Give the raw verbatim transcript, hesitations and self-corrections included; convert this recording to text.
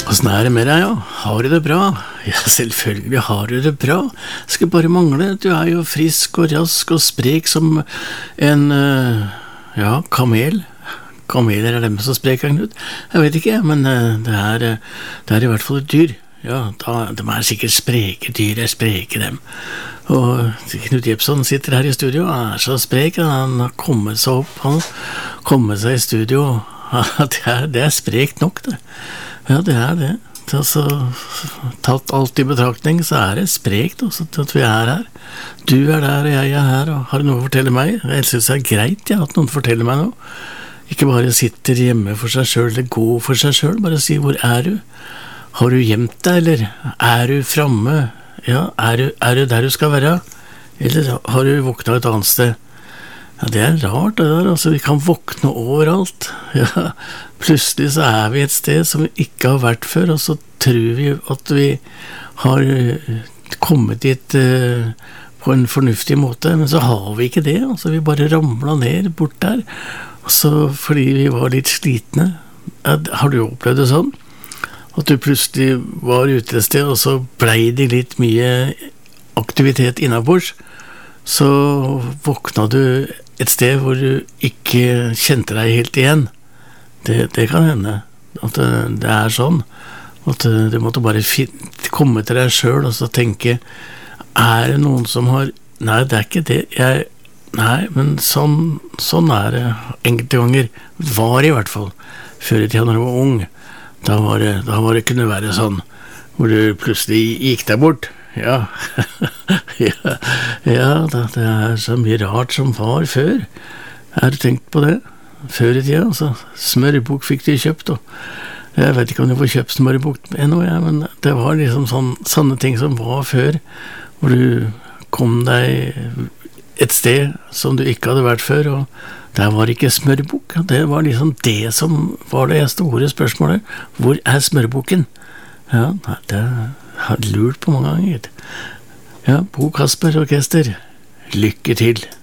Hvordan er det med deg, ja? Har du det bra? Ja, selvfølgelig har du det bra. Skal bare mangle, du er jo frisk og rask og sprek som en, uh, ja, kamel. Kameler er dem som spreker, Knut. Jeg vet ikke, men uh, det, er, uh, det er i hvert fall et dyr. Ja, da, de er sikkert spreke dyr, er spreke dem. Og Knut Jepson sitter her i studio, han er så sprek, han har kommet seg opp, han har kommet seg i studio. Det er, det er sprekt nok, det. Ja, det er det. Altså, tatt alt i betraktning, så er det sprekt også, at vi er her. Du er der, og jeg er her, og har du noe å fortelle meg? Jeg synes det er greit, ja, at noen forteller meg noe. Ikke bare sitter hjemme for seg selv, eller går for seg selv, bare si, hvor er du? Har du gjemt deg, eller er du fremme? Ja, er du, er du der du skal være? Eller har du våknet et annet sted? Ja, det er rart det der, altså, vi kan våkne overalt. Ja, plutselig så er vi et sted som vi ikke har vært før, og så tror vi at vi har kommet dit uh, på en fornuftig måte, men så har vi ikke det, altså vi bare ramlet ned bort der, og så fordi vi var litt slitne. Ja, har du opplevd det sånn? At du plutselig var ute et sted, og så ble det litt mye aktivitet innenbords, så våkna du et sted hvor du ikke kjente deg helt igjen. Det, det kan hende at det, det er sånn, at du måtte bare fin- komme til deg selv og så tenke, er det noen som har, nei, det er ikke det, jeg, nei, men sånn, sånn er det enkelte ganger, var i hvert fall, før i tiden når du var ung, da var det, da var det kunne være sånn, hvor du plutselig gikk deg bort. Ja, ja, ja da, det er så mye rart som var før. Har du tenkt på det? Før i tida, altså, smørbok fikk du kjøpt, og jeg vet ikke om du får kjøpt smørbok ennå, ja, men det var liksom sånn, sånne ting som var før, hvor du kom deg et sted som du ikke hadde vært før, og der var ikke smørbok. Det var liksom det som var det store spørsmålet. Hvor er smørboken? Ja, det har jeg lurt på mange ganger. Ja, Bo Kasper Orkester, lykke til!